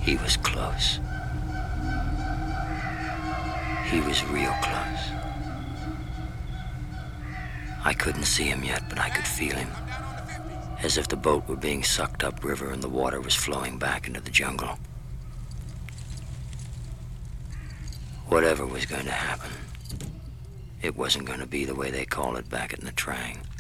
He was close. He was real close. I couldn't see him yet, but I could feel him. As if the boat were being sucked upriver and the water was flowing back into the jungle. Whatever was going to happen, it wasn't going to be the way they call it back at Nha Trang.